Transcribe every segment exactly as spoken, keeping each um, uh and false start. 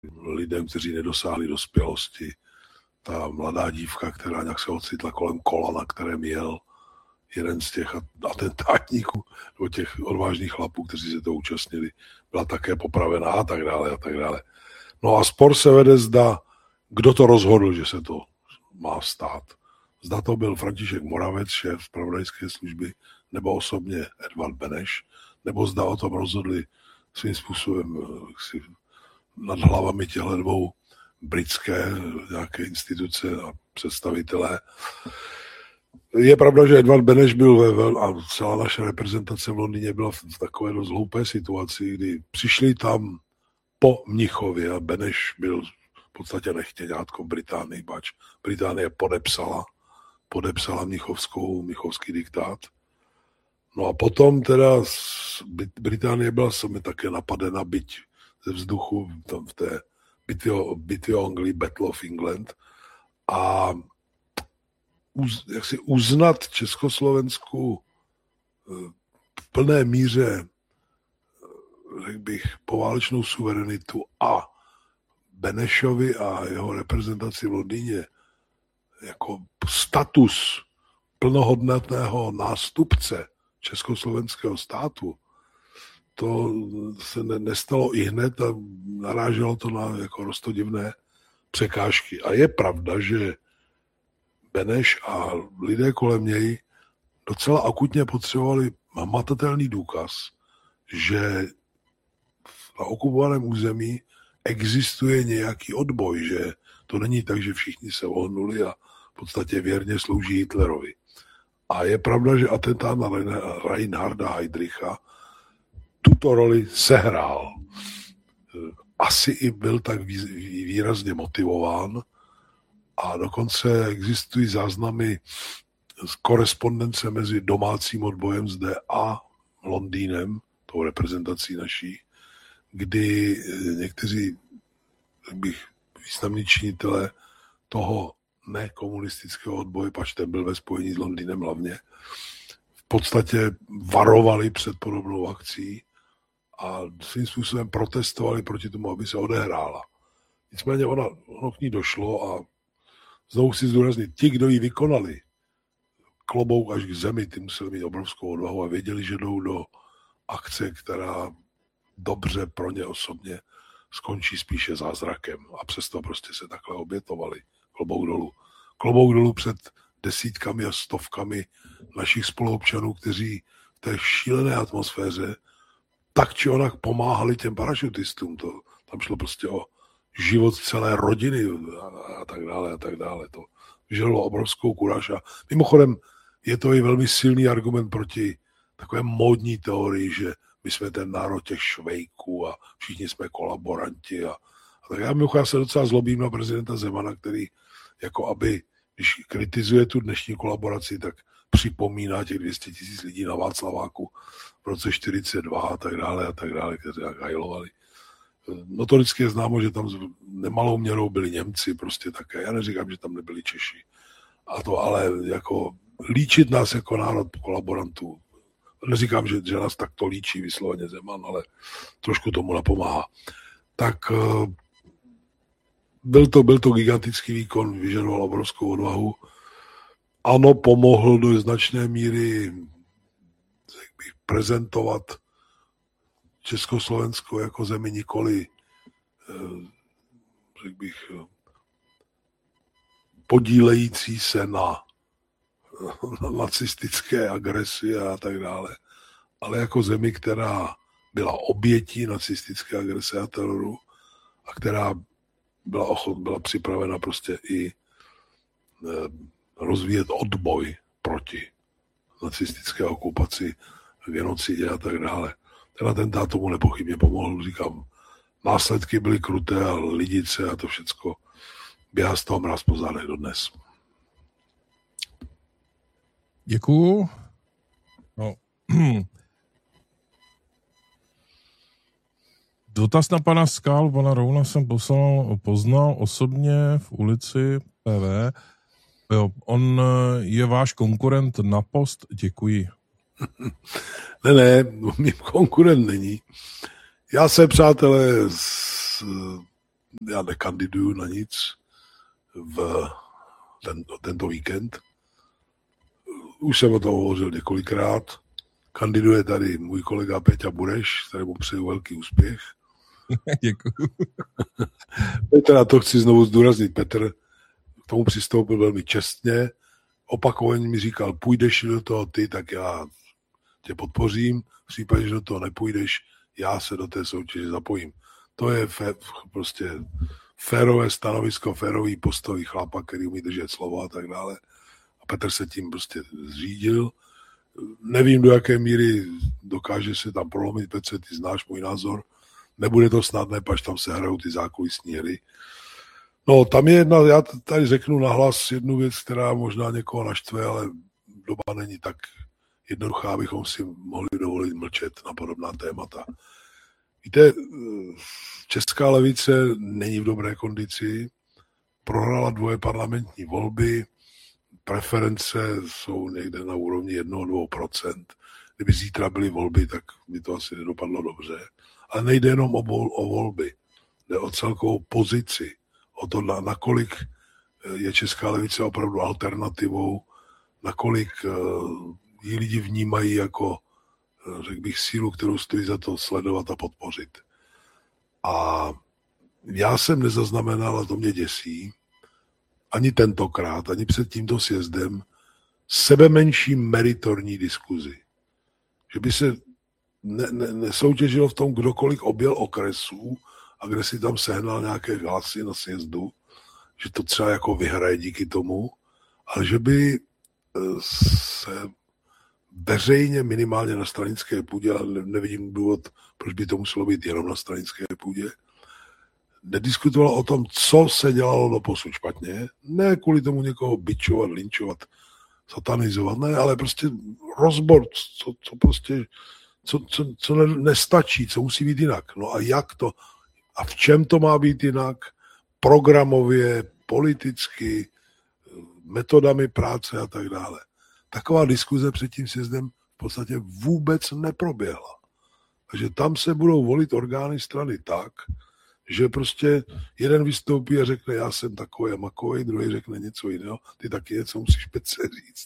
lidem, kteří nedosáhli dospělosti. Ta mladá dívka, která nějak se ocitla kolem kola, na kterém jel jeden z těch atentátníků, nebo těch odvážných chlapů, kteří se to účastnili, byla také popravená a tak dále a tak dále. No a spor se vede, zda, kdo to rozhodl, že se to má stát. Zda to byl František Moravec, šéf zpravodajské služby, nebo osobně Edvard Beneš, nebo zda o tom rozhodli svým způsobem si nad hlavami těchto dvou britské nějaké instituce a představitelé. Je pravda, že Edvard Beneš byl ve vel a celá naše reprezentace v Londýně byla v takové dost hloupé situaci, kdy přišli tam po Mnichově a Beneš byl v podstatě nechtěňátko v Británii, bač Británie podepsala, podepsala Mnichovskou, Mnichovský diktát. No a potom teda Británie byla sami také napadena, byť ze vzduchu tam v té bitvě o, bitvě o Anglii, Battle of England, a uz, jak si uznat Československu v plné míře, řekl bych, poválečnou suverenitu a Benešovi a jeho reprezentaci v Londýně jako status plnohodnotného nástupce československého státu, to se nestalo i hned a naráželo to na jako roztodivné překážky. A je pravda, že Beneš a lidé kolem něj docela akutně potřebovali hmatatelný důkaz, že na okupovaném území existuje nějaký odboj, že to není tak, že všichni se ohnuli a v podstatě věrně slouží Hitlerovi. A je pravda, že atentát na Reinharda Heydricha tuto roli sehrál. Asi i byl tak výrazně motivován a dokonce existují záznamy z korespondence mezi domácím odbojem zde a Londýnem, tou reprezentací naší, kdy někteří bych, významní činitelé toho nekomunistického odboje, pač ten byl ve spojení s Londýnem hlavně, v podstatě varovali před podobnou akcí a svým způsobem protestovali proti tomu, aby se odehrála. Nicméně ona, ono k ní došlo a znovu chci zdůraznit, ti, kdo ji vykonali, klobouk až k zemi, ty museli mít obrovskou odvahu a věděli, že jdou do akce, která dobře pro ně osobně skončí spíše zázrakem a přesto prostě se takhle obětovali. Klobouk dolů. Klobouk dolů před desítkami a stovkami našich spoluobčanů, kteří v té šílené atmosféře tak či onak pomáhali těm parašutistům. To, tam šlo prostě o život celé rodiny a, a tak dále a tak dále. To vyžadovalo obrovskou kuráž a mimochodem je to i velmi silný argument proti takové módní teorii, že my jsme ten národ těch švejků a všichni jsme kolaboranti. A, a tak já mimochodem se docela zlobím na prezidenta Zemana, který jako aby, když kritizuje tu dnešní kolaboraci, tak připomíná těch dvě stě tisíc lidí na Václaváku v roce čtyřicet dva a tak dále a tak dále, kteří jak hajlovali. Notoricky je známo, že tam nemalou měrou byli Němci prostě také. Já neříkám, že tam nebyli Češi. A to ale jako líčit nás jako národ kolaborantů. Neříkám, že, že nás takto líčí vysloveně Zeman, ale trošku tomu napomáhá. Tak byl to, byl to gigantický výkon, vyžadoval obrovskou odvahu. Ano, pomohl do značné míry, jak bych, prezentovat Československo jako zemi nikoli, jak bych, podílející se na, na nacistické agresi a tak dále, ale jako zemi, která byla obětí nacistické agrese a teroru a která byla, ochot, byla připravena prostě i rozvíjet odboj proti nacistické okupaci, genocidě a tak dále. Ten atentát tomu nepochybně pomohl, říkám, následky byly kruté a lidice a to všecko běhá z toho mráz po zádech dodnes. Děkuju. No. Dotaz na pana Skál, pana Rouna jsem poslal, poznal osobně v ulici P V. Jo, on je váš konkurent na post, děkuji. Ne, ne, mým konkurent není. Já se, přátelé, s já nekandiduju na nic v ten, tento víkend. Už jsem o tom hovořil několikrát. Kandiduje tady můj kolega Peťa Bureš, kterému přeju velký úspěch. Děkuju. Teda to chci znovu zdůraznit. Petr k tomu přistoupil velmi čestně. Opakovaně mi říkal, půjdeš do toho ty, tak já tě podpořím. V případě, že do toho nepůjdeš, já se do té soutěže zapojím. To je fé, prostě férové stanovisko, férový postoj chlapa, který umí držet slovo a tak dále. A Petr se tím prostě zřídil. Nevím, do jaké míry dokáže se tam prolomit. Petře, ty znáš můj názor. Nebude to snadné, pač tam se hrajou ty zákulisní hry. No, tam je jedna, já tady řeknu nahlas jednu věc, která možná někoho naštve, ale doba není tak jednoduchá, abychom si mohli dovolit mlčet na podobná témata. Víte, česká levice není v dobré kondici, prohrála dvoje parlamentní volby, preference jsou někde na úrovni jednoho až dvou procent. Kdyby zítra byly volby, tak by to asi nedopadlo dobře. Ale nejde jenom o, vol, o volby, jde o celkovou pozici, o to, na, nakolik je česká levice opravdu alternativou, nakolik uh, ji lidi vnímají jako, řekl bych, sílu, kterou stojí za to sledovat a podpořit. A já jsem nezaznamenal, a to mě děsí, ani tentokrát, ani před tímto sjezdem, sebemenší meritorní diskuzi. Že by se ne, ne, nesoutěžilo v tom, kdokoliv objel okresů a kde si tam sehnal nějaké hlasy na sjezdu, že to třeba jako vyhraje díky tomu, ale že by se veřejně, minimálně na stranické půdě, ale nevidím důvod, proč by to muselo být jenom na stranické půdě, nediskutoval o tom, co se dělalo doposud špatně, ne kvůli tomu někoho bičovat, linčovat, satanizovat, ne, ale prostě rozbor, co, co prostě, co, co, co ne, nestačí, co musí být jinak. No a jak to, a v čem to má být jinak, programově, politicky, metodami práce a tak dále. Taková diskuze před tím sjezdem v podstatě vůbec neproběhla. Takže tam se budou volit orgány strany tak, že prostě jeden vystoupí a řekne, já jsem takový a makovej, druhý řekne něco jiného, ty taky něco musíš Petře říct.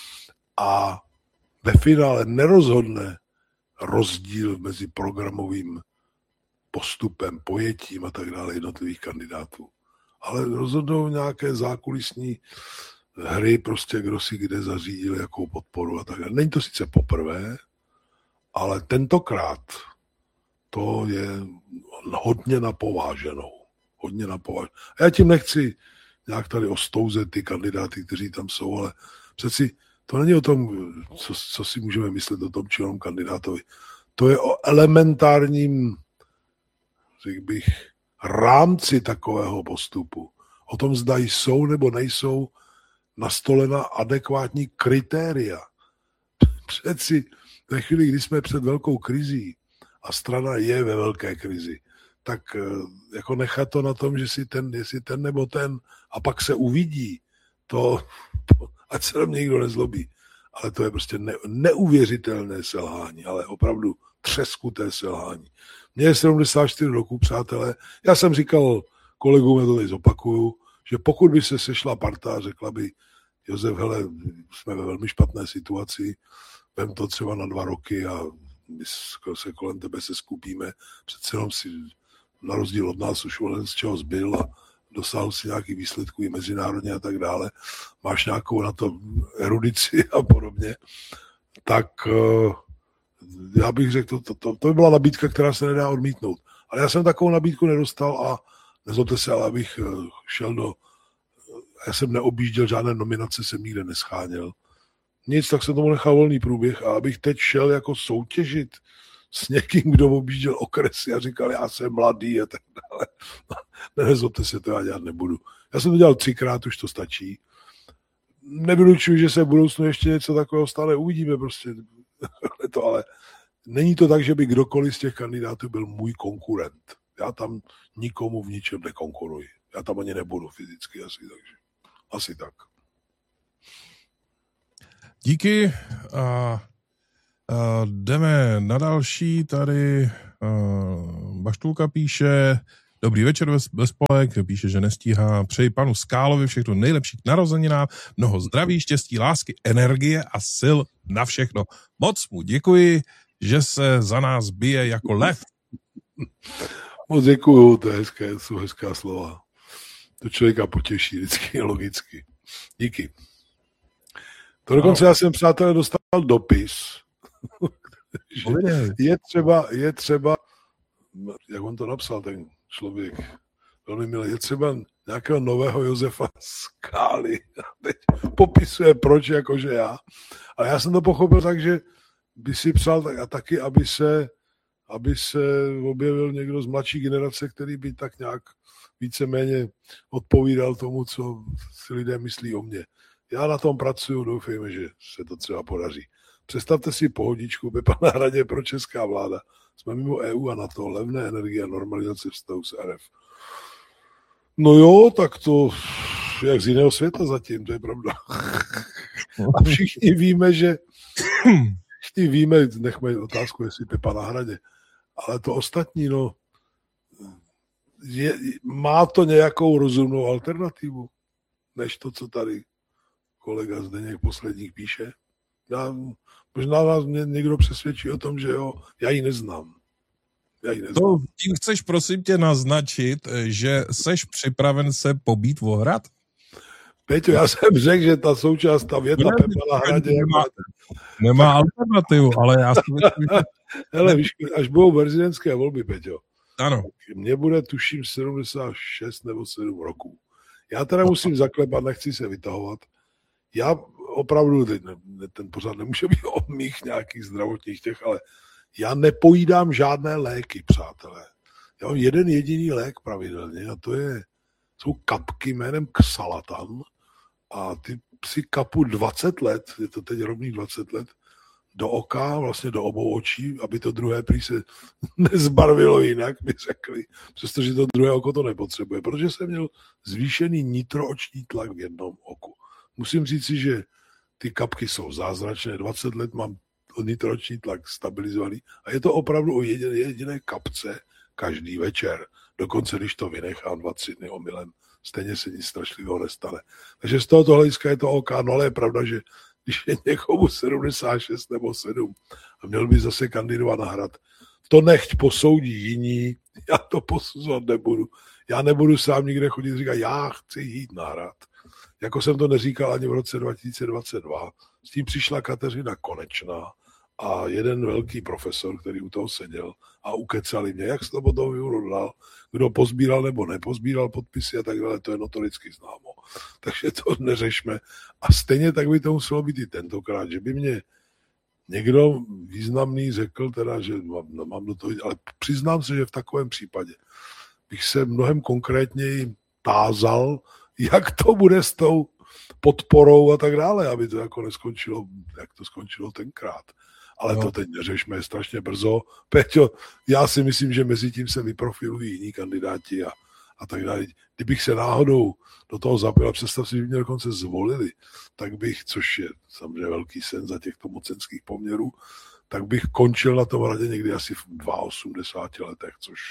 A ve finále nerozhodne rozdíl mezi programovým postupem, pojetím a tak dále jednotlivých kandidátů. Ale rozhodnou nějaké zákulisní hry, prostě kdo si kde zařídil, jakou podporu a tak dále. Není to sice poprvé, ale tentokrát to je hodně napováženou. Hodně napováženou. A já tím nechci nějak tady ostouzet ty kandidáty, kteří tam jsou, ale přeci to není o tom, co, co si můžeme myslet o tom či onom kandidátovi. To je o elementárním, řekl bych, rámci takového postupu. O tom, zda jsou nebo nejsou nastolena adekvátní kritéria. Přeci ve chvíli, kdy jsme před velkou krizí a strana je ve velké krizi, tak jako nechat to na tom, že si ten, jestli ten nebo ten, a pak se uvidí, to, ať se tam někdo nezlobí, ale to je prostě ne, neuvěřitelné selhání, ale opravdu třeskuté selhání. Mně je sedmdesát čtyři roku, přátelé, já jsem říkal kolegům, já to tady zopakuju, že pokud by se sešla parta a řekla by, Josef, hele, jsme ve velmi špatné situaci, vem to třeba na dva roky a my se kolem tebe se skupíme, přece jenom si na rozdíl od nás už volen z čeho zbyl a dosáhl si nějaký výsledků i mezinárodně a tak dále, máš nějakou na to erudici a podobně, tak já bych řekl, to, to, to, to by byla nabídka, která se nedá odmítnout. Ale já jsem takovou nabídku nedostal a nezlobte se, ale abych šel do... Já jsem neobjížděl žádné nominace, jsem nikde nescháněl. Nic, tak jsem tomu nechal volný průběh a abych teď šel jako soutěžit s někým, kdo objížděl okresy a říkal, já jsem mladý a tak dále. Nezlobte se, to já dělat nebudu. Já jsem to dělal třikrát, už to stačí. Nevylučuji, že se v budoucnu ještě něco takového stane, uvidíme prostě. to, ale není to tak, že by kdokoliv z těch kandidátů byl můj konkurent. Já tam nikomu v ničem nekonkuruji. Já tam ani nebudu fyzicky asi, takže asi tak. Díky. A, a jdeme na další. Tady a, Baštulka píše, Dobrý večer ve spolek, píše, že nestíhá. Přeji panu Skálovi všechno nejlepší k narozeninám, mnoho zdraví, štěstí, lásky, energie a sil na všechno. Moc mu děkuji, že se za nás bije jako lev. Moc děkuju, to je hezké, jsou hezká slova. To člověka potěší vždycky, logicky. Díky. To dokonce no. Já jsem, přátelé, dostal dopis, že je třeba, je třeba, jak on to napsal, ten člověk, velmi milý, je třeba nějakého nového Josefa Skály. A teď popisuje, proč, jakože já. A já jsem to pochopil tak, že by si přál tak, a taky, aby se, aby se objevil někdo z mladší generace, který by tak nějak víceméně odpovídal tomu, co si lidé myslí o mně. Já na tom pracuju, doufejme, že se to třeba podaří. Představte si pohodičku, Pepa na hradě pro česká vláda. Jsme mimo E U a NATO, levné energie a normalizace vztahu s R F. No jo, tak to jak z jiného světa zatím, to je pravda. A všichni víme, že všichni víme, nechme otázku, jestli Pepa na hradě, ale to ostatní, no, je, má to nějakou rozumnou alternativu, než to, co tady kolega Zdeněk posledních píše. Já, možná vás mě někdo přesvědčí o tom, že jo, já ji neznám. Já ji neznám. To tím chceš, prosím tě, naznačit, že seš připraven se pobít o hrad? Peťo, já jsem řekl, že ta součást, ta věta ne, Pepa na hradě... Nemá, nemá alternativu, ale já si myslím, že... Hele, víš, až budou prezidentské volby, Peťo, ano. Mně bude, tuším, sedmdesát šest nebo sedm roků. Já teda musím zaklepat, nechci se vytahovat. Já opravdu, ten pořád nemůže být o mých nějakých zdravotních těch, ale já nepojídám žádné léky, přátelé. Já mám jeden jediný lék pravidelně a to je, jsou kapky jménem Xalatan a ty si kapu dvacet let, je to teď rovných dvacet let, do oka, vlastně do obou očí, aby to druhé prý se nezbarvilo jinak, mi řekli, přestože to druhé oko to nepotřebuje, protože jsem měl zvýšený nitrooční tlak v jednom oku. Musím říci, že ty kapky jsou zázračné, dvacet let mám nitrooční tlak stabilizovaný a je to opravdu o jediné, jediné kapce každý večer. Dokonce, když to vynechám dva, tři dny omylem, stejně se nic strašlivého nestane. Takže z tohoto hlediska je to OK, no ale je pravda, že když je někomu sedmdesát šest nebo sedm a měl by zase kandidovat na hrad, to nechť posoudí jiní, já to posuzovat nebudu. Já nebudu sám nikde chodit říkat, já chci jít na hrad. Jako jsem to neříkal ani v roce dva tisíce dvacet dva. S tím přišla Kateřina Konečná a jeden velký profesor, který u toho seděl a ukecali mě, jak se to potom vyhodlal, kdo pozbíral nebo nepozbíral podpisy a tak dále, to je notoricky známo. Takže to neřešme. A stejně tak by to muselo být i tentokrát, že by mě někdo významný řekl, teda, že mám, mám do toho, ale přiznám se, že v takovém případě bych se mnohem konkrétněji tázal, jak to bude s tou podporou a tak dále, aby to jako neskončilo, jak to skončilo tenkrát. Ale no. To teď neřešme, je strašně brzo. Peťo, já si myslím, že mezi tím se vyprofilují jiní kandidáti a, a tak dále. Kdybych se náhodou do toho zapil a představ si, že mě dokonce zvolili, tak bych, což je samozřejmě velký sen za těchto mocenských poměrů, tak bych končil na tom hradě někdy asi v osmdesáti dvou letech, což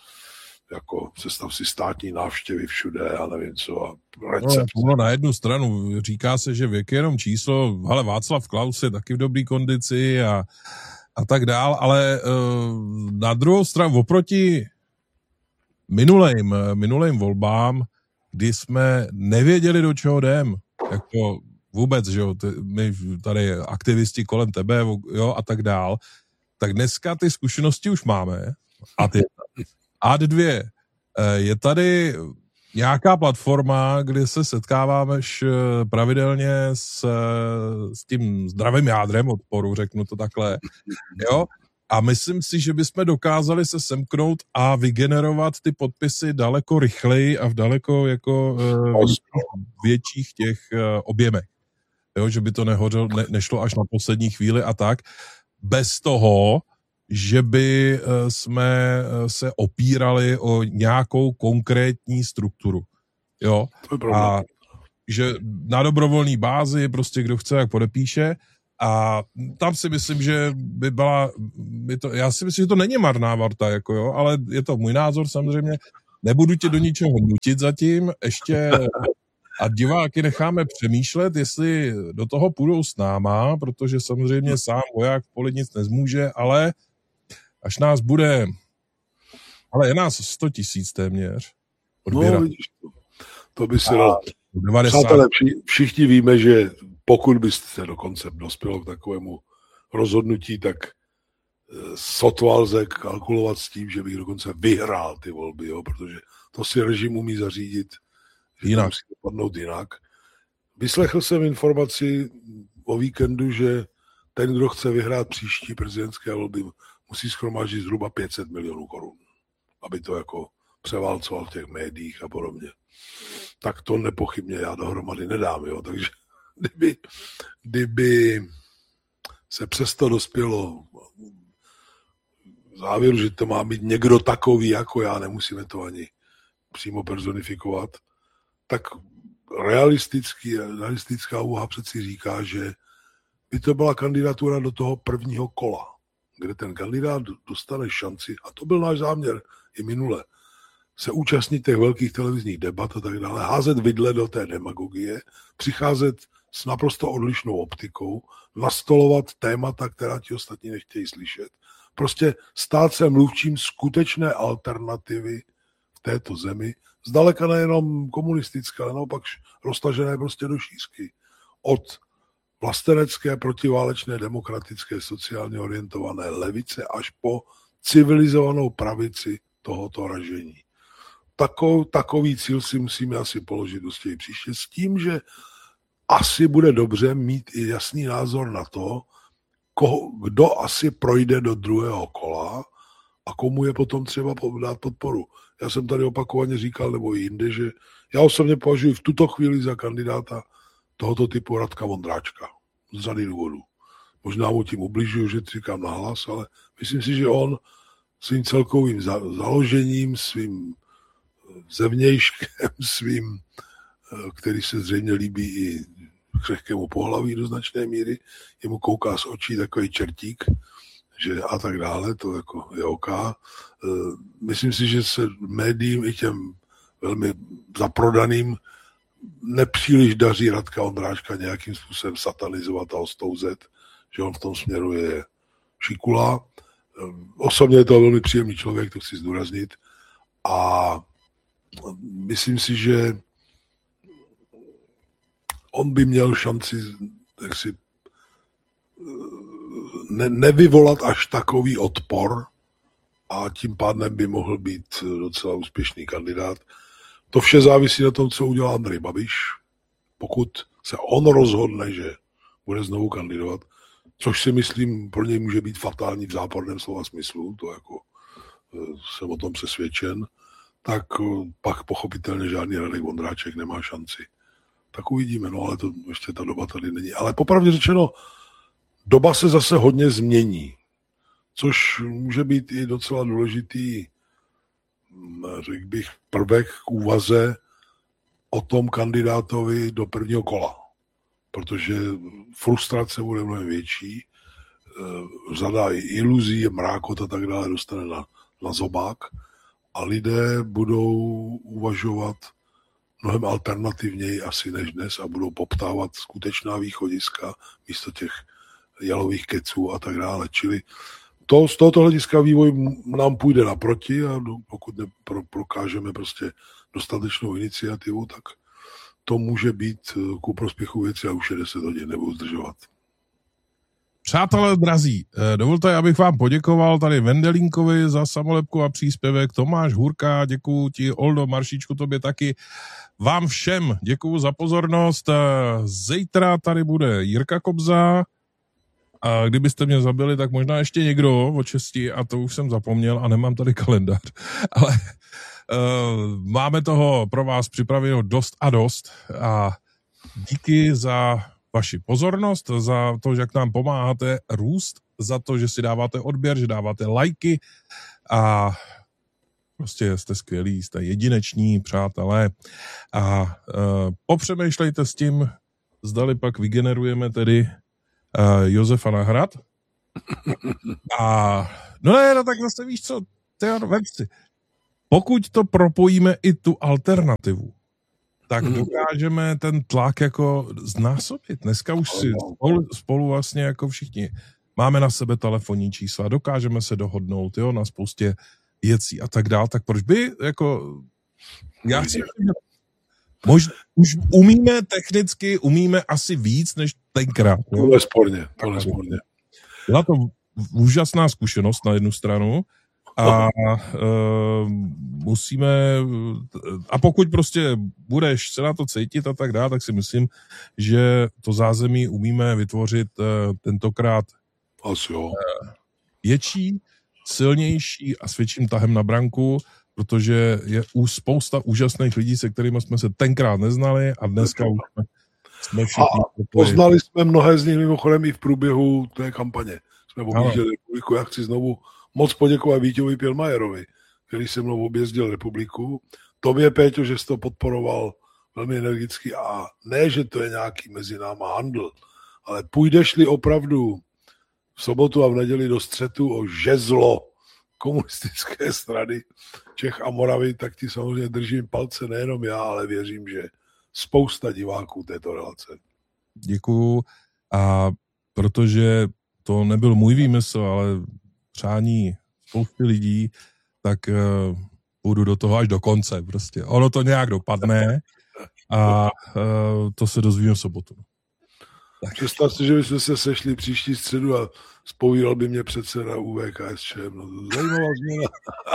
jako představ si státní návštěvy všude, já nevím co. A no, na jednu stranu říká se, že věk je jenom číslo, ale Václav Klaus je taky v dobrý kondici a, a tak dál, ale uh, na druhou stranu oproti minulým, minulým volbám, kdy jsme nevěděli, do čeho jdem, jako vůbec, že jo, my tady aktivisti kolem tebe, jo, a tak dál, tak dneska ty zkušenosti už máme a ty A dva. Je tady nějaká platforma, kde se setkáváme pravidelně s, s tím zdravým jádrem odporu, řeknu to takhle. Jo? A myslím si, že bychom dokázali se semknout a vygenerovat ty podpisy daleko rychleji a v daleko jako uh, větších těch uh, objemech. Jo? Že by to nehořel, ne, nešlo až na poslední chvíli a tak. Bez toho, že by jsme se opírali o nějakou konkrétní strukturu. Jo? A že na dobrovolné bázi prostě kdo chce, jak podepíše. A tam si myslím, že by byla, by to, já si myslím, že to není marná varta, jako jo, ale je to můj názor samozřejmě, nebudu tě do ničeho nutit zatím, ještě a diváky necháme přemýšlet, jestli do toho půjdou s náma, protože samozřejmě sám voják v poli nic nezmůže, ale až nás bude, ale je nás sto tisíc téměř odběrat. No, vidíš, to, to by se dalo. Přátelé, všichni víme, že pokud byste dokonce dospělo k takovému rozhodnutí, tak sotva lze kalkulovat s tím, že bych dokonce vyhrál ty volby, jo, protože to si režim umí zařídit, že jinak. Musí dopadnout jinak. Vyslechl jsem informaci o víkendu, že ten, kdo chce vyhrát příští prezidentské volby, musí shromáždit zhruba pět set milionů korun, aby to jako převálcoval v těch médiích a podobně. Tak to nepochybně já dohromady nedám, jo, takže kdyby, kdyby se přesto dospělo závěru, že to má být někdo takový jako já, nemusíme to ani přímo personifikovat, tak realistický, realistická úvaha přeci říká, že by to byla kandidatura do toho prvního kola, kde ten kandidát dostane šanci, a to byl náš záměr i minule, se účastnit těch velkých televizních debat a tak dále, házet vidle do té demagogie, přicházet s naprosto odlišnou optikou, nastolovat témata, která ti ostatní nechtějí slyšet. Prostě stát se mluvčím skutečné alternativy v této zemi, zdaleka nejenom komunistické, ale naopak roztažené prostě do šířky. Od vlastenecké, protiválečné, demokratické, sociálně orientované levice až po civilizovanou pravici tohoto ražení. Takový, takový cíl si musíme asi položit dosti příště s tím, že asi bude dobře mít i jasný názor na to, koho, kdo asi projde do druhého kola a komu je potom třeba dát podporu. Já jsem tady opakovaně říkal, nebo i jinde, že já osobně považuji v tuto chvíli za kandidáta tohoto typu Radka Vondráčka. Z řady důvodů. Možná mu tím ubližuju, že to říkám nahlas, ale myslím si, že on svým celkovým založením, svým zevnějškem, svým, který se zřejmě líbí i křehkému pohlaví do značné míry, jemu kouká z očí takový čertík, že a tak dále, to jako je oká. Myslím si, že se médiím i těm velmi zaprodaným nepříliš daří Radka Vondráčka nějakým způsobem satanizovat a ostouzet, že on v tom směru je šikula. Osobně je to velmi příjemný člověk, to chci zdůraznit. A myslím si, že on by měl šanci jak si, ne, nevyvolat až takový odpor a tím pádem by mohl být docela úspěšný kandidát. To vše závisí na tom, co udělá Andrej Babiš. Pokud se on rozhodne, že bude znovu kandidovat, což si myslím pro něj může být fatální v záporném slova smyslu, to jako jsem o tom přesvědčen, tak pak pochopitelně žádný Radek Vondráček nemá šanci. Tak uvidíme, no ale to ještě ta doba tady není. Ale popravdě řečeno, doba se zase hodně změní, což může být i docela důležitý, řekl bych, prvek k úvaze o tom kandidátovi do prvního kola. Protože frustrace bude mnohem větší, řada iluzí, mrákot a tak dále dostane na, na zobák a lidé budou uvažovat mnohem alternativněji asi než dnes a budou poptávat skutečná východiska místo těch jalových keců a tak dále. Čili to, z tohoto hlediska vývoj nám půjde naproti a pokud nepro, prokážeme prostě dostatečnou iniciativu, tak to může být ku prospěchu věci a už je deset hodin, nebudu zdržovat. Přátelé drazí, dovolte, abych vám poděkoval tady Vendelínkovi za samolepku a příspěvek, Tomáš Hurka, děkuju ti, Oldo, Maršíčku, tobě taky, vám všem děkuju za pozornost, zítra tady bude Jirka Kobza, a kdybyste mě zabili, tak možná ještě někdo od šesti, a to už jsem zapomněl a nemám tady kalendář, ale uh, máme toho pro vás připraveno dost a dost a díky za vaši pozornost, za to, že jak nám pomáháte růst, za to, že si dáváte odběr, že dáváte lajky a prostě jste skvělí, jste jedineční, přátelé. A uh, popřemýšlejte s tím, zdali pak vygenerujeme tedy uh, Josefa na hrad. A no ne, no tak zase víš co, tyjo, vem si. pokud to propojíme i tu alternativu, tak dokážeme ten tlak jako znásobit. Dneska už si spolu, spolu vlastně jako všichni máme na sebe telefonní čísla, dokážeme se dohodnout, jo, na spoustě věcí a tak dál, tak proč by, jako, já si možná, už umíme technicky, umíme asi víc, než tenkrát. To nesporně, to nesporně. Byla to úžasná zkušenost na jednu stranu, a uh, musíme, a pokud prostě budeš se na to cítit a tak dále, tak si myslím, že to zázemí umíme vytvořit uh, tentokrát Asi jo. Uh, větší, silnější a s větším tahem na branku, protože je u spousta úžasných lidí, se kterými jsme se tenkrát neznali a dneska už jsme, jsme všichni. A poznali jsme mnohé z nich mimochodem i v průběhu té kampaně. Jsme objížděli republiku. Já chci znovu moc poděkovat Vítěvi Pilmajerovi, který se mnou objezdil republiku. Tobě, Péťo, že jsi to podporoval velmi energicky a ne, že to je nějaký mezi náma handl, ale půjdeš-li opravdu v sobotu a v neděli do střetu o žezlo komunistické strany Čech a Moravy, tak ti samozřejmě držím palce nejenom já, ale věřím, že spousta diváků této relace. Děkuju. A protože to nebyl můj výmysl, ale přání spousty lidí, tak uh, půjdu do toho až do konce. Prostě. Ono to nějak dopadne a uh, to se dozvíme v sobotu. Představ si, že bychom se sešli příští středu a zpovídal by mě předseda U V K S Č M. No, zajímavá změna.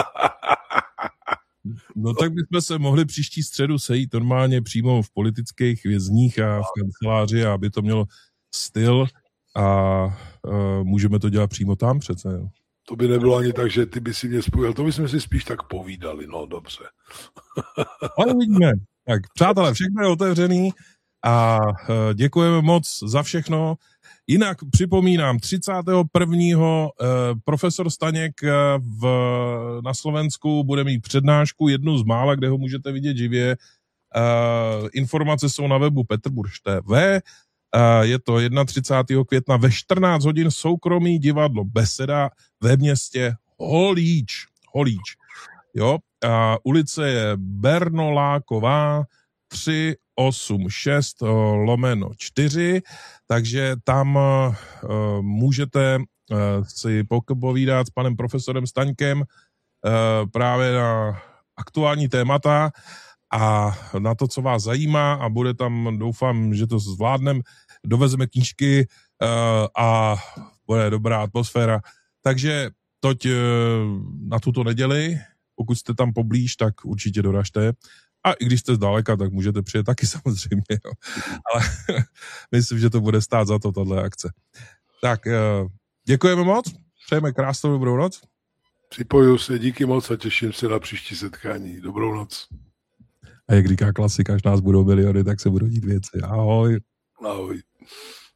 No tak bychom se mohli příští středu sejít normálně přímo v politických vězních a v kanceláři, aby to mělo styl a uh, můžeme to dělat přímo tam přece. Jo. To by nebylo ani tak, že ty by si mě spojil. To bychom si spíš tak povídali. No dobře. Ale vidíme. Tak přátelé, všechno je otevřený a uh, děkujeme moc za všechno. Jinak připomínám, třicátého prvního Uh, profesor Staněk uh, v, na Slovensku bude mít přednášku, jednu z mála, kde ho můžete vidět živě. Uh, informace jsou na webu Petrburž T V. Uh, je to třicátého prvního května ve čtrnáct hodin soukromý divadlo Beseda ve městě Holíč. Holíč. Jo? Uh, ulice je Bernoláková tři osm šest lomeno čtyři, takže tam uh, můžete uh, si povídat s panem profesorem Staňkem uh, právě na aktuální témata a na to, co vás zajímá a bude tam, doufám, že to zvládnem, dovezeme knížky uh, a bude dobrá atmosféra. Takže toť uh, na tuto neděli, pokud jste tam poblíž, tak určitě doražte. A i když jste zdaleka, tak můžete přijet taky samozřejmě. Jo. Ale myslím, že to bude stát za to, tato akce. Tak děkujeme moc, přejeme krásnou dobrou noc. Připojuju se, díky moc a těším se na příští setkání. Dobrou noc. A jak říká klasika, až nás budou miliony, tak se budou dít věci. Ahoj. Ahoj.